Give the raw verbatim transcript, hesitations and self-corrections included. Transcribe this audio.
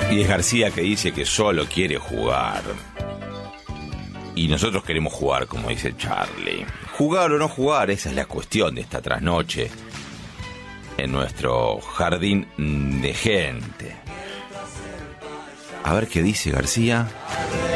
Y es García que dice que solo quiere jugar. Y nosotros queremos jugar, como dice Charlie. Jugar o no jugar, esa es la cuestión de esta trasnoche en nuestro jardín de gente. A ver qué dice García.